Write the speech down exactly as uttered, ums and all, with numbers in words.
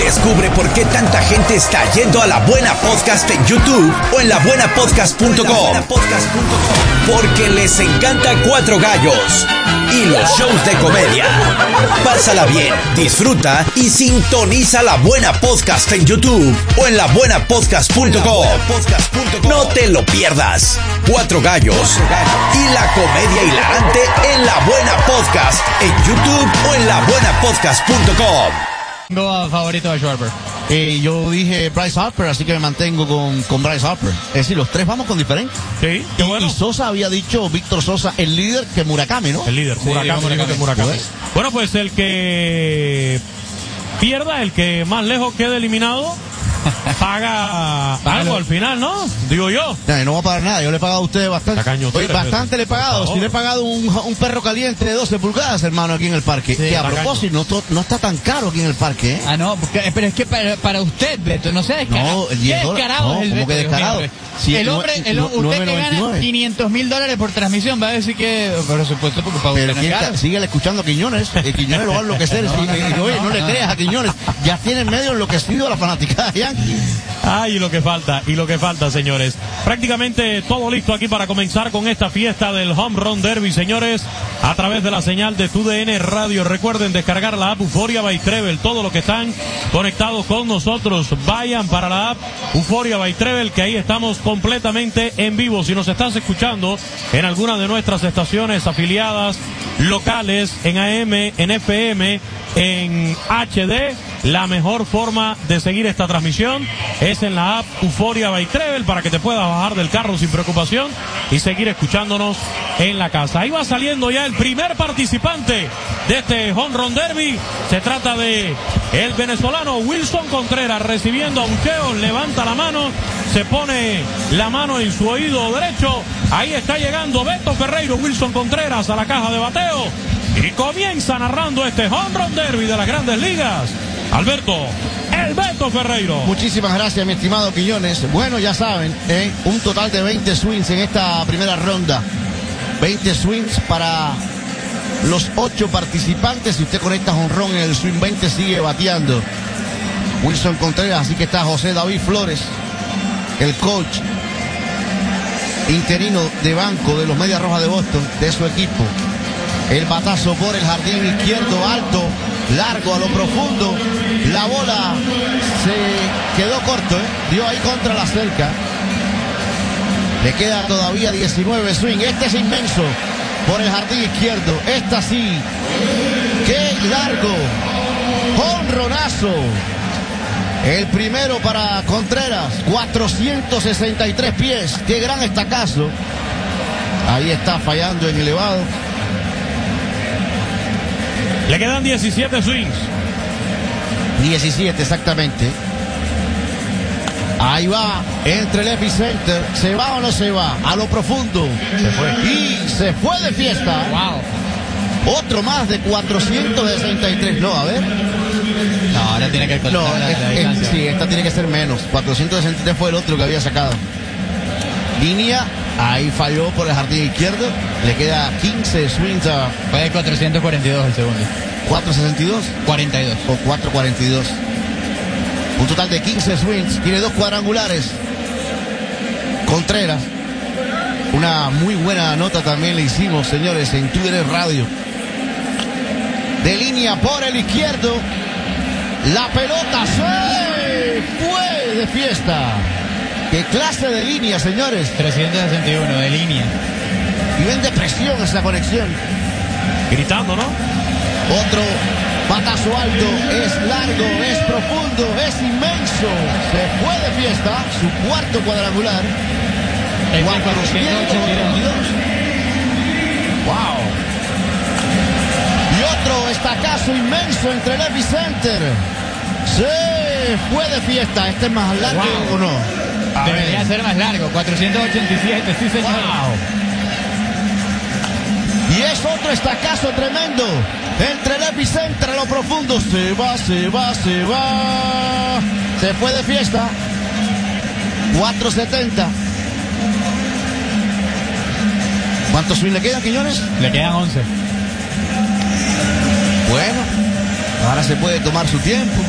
Descubre por qué tanta gente está yendo a La Buena Podcast en YouTube o en la buena podcast punto com. Porque les encanta Cuatro Gallos y los shows de comedia. Pásala bien, disfruta y sintoniza La Buena Podcast en YouTube o en la buena podcast punto com. No te lo pierdas. Cuatro Gallos y la comedia hilarante en La Buena Podcast en YouTube o en la buena podcast punto com. Tengo favorito de Schwarber. Eh, yo dije Bryce Harper, así que me mantengo con, con Bryce Harper. Es decir, los tres vamos con diferentes. Sí, qué bueno. Y Sosa había dicho, Víctor Sosa, el líder, que Murakami, ¿no? El líder, Sí, Murakami, Murakami. dijo que Murakami. Pues. Bueno, pues el que pierda, el que más lejos quede eliminado, paga algo al final, ¿no? Digo yo. No, no va a pagar nada, yo le he pagado a ustedes bastante. Tacaño, Oye, tire, bastante le he pagado. por Si le he favor. pagado un, un perro caliente de doce pulgadas, hermano, aquí en el parque. Sí, que a tacaño. propósito, no, to- no está tan caro aquí en el parque, ¿eh? Ah, no, porque, pero es que para, para usted, Beto, no sea descarado. No, el diez ¿Qué dólares. descarado No, es el ¿cómo Beto, que Dios mío, descarado? hombre? Sí, el nue- hombre, el, nue- usted nueve que noventa y gana nueve. quinientos mil dólares por transmisión, va a decir que, por supuesto, porque para Pero usted no ¿quién es está? caro. Síguele escuchando a Quiñones. El Quiñones lo va a enloquecer. No, Sí, no, y- no, y, oye, no, no le no. creas a Quiñones. Ya tiene medio enloquecido a la fanaticada de Yankee. Ay, y lo que falta, y lo que falta, señores. Prácticamente todo listo aquí para comenzar con esta fiesta del Home Run Derby, señores, a través de la señal de Tu D N Radio. Recuerden descargar la app Euforia by Trevel. Todos los que están conectados con nosotros, vayan para la app Euforia by Trevel, que ahí estamos completamente en vivo. Si nos estás escuchando en alguna de nuestras estaciones afiliadas locales, en A M, en F M, en H D, la mejor forma de seguir esta transmisión es en la app Euforia by Trevel, para que te puedas bajar del carro sin preocupación y seguir escuchándonos en la casa. Ahí va saliendo ya el primer participante de este Home Run Derby. Se trata de el venezolano Wilson Contreras, recibiendo a Ucheo, levanta la mano, se pone la mano en su oído derecho. Ahí está llegando Beto Ferreiro, Wilson Contreras a la caja de bateo y comienza narrando este Home Run Derby de las Grandes Ligas. Alberto, el Beto Ferreiro. Muchísimas gracias, mi estimado Quiñones. Bueno, ya saben, ¿eh? Un total de veinte swings en esta primera ronda. veinte swings para los ocho participantes. Si usted conecta jonrón en el swing veinte, sigue bateando Wilson Contreras. Así que está José David Flores, el coach interino de banco de los Medias Rojas de Boston, de su equipo. El batazo por el jardín izquierdo, alto, largo, a lo profundo. La bola se quedó corto, ¿eh? Dio ahí contra la cerca. Le queda todavía diecinueve swing. Este es inmenso por el jardín izquierdo. Esta sí. ¡Qué largo! ¡Jonronazo! El primero para Contreras. cuatrocientos sesenta y tres pies. ¡Qué gran estacazo! Ahí está fallando en elevado. Le quedan diecisiete swings. diecisiete exactamente. Ahí va, entre el epicenter. ¿Se va o no se va? A lo profundo. Se fue. Y se fue de fiesta. Wow. Otro más de cuatrocientos sesenta y tres. No, a ver. No, ahora tiene que No, contar la, es- la es- distancia. sí, esta tiene que ser menos. cuatrocientos sesenta y tres fue el otro que había sacado. Línea. Ahí falló por el jardín izquierdo. Le queda quince swings a Fue de cuatrocientos cuarenta y dos el segundo. cuatrocientos sesenta y dos. cuarenta y dos. O cuatrocientos cuarenta y dos. Un total de quince swings. Tiene dos cuadrangulares. Contreras. Una muy buena nota también le hicimos, señores, en Twitter Radio. De línea por el izquierdo. La pelota se fue de fiesta. ¿Qué clase de línea, señores? trescientos sesenta y uno de línea. Y ven de presión esa conexión. Gritando, ¿no? Otro batazo alto, es largo, es profundo, es inmenso. Se fue de fiesta, su cuarto cuadrangular. El cuatrocientos ochenta y dos. Wow. Y otro estacazo inmenso entre el epicenter. Se fue de fiesta. ¿Este es más largo Wow. o no? A Debería ver. ser más largo, cuatrocientos ochenta y siete, sí señor. Wow. Y es otro estacazo tremendo. Entre el epicenter a lo profundo. Se va, se va, se va. Se fue de fiesta. cuatrocientos setenta. ¿Cuántos swing le quedan, Quiñones? Le quedan once. Bueno, ahora se puede tomar su tiempo.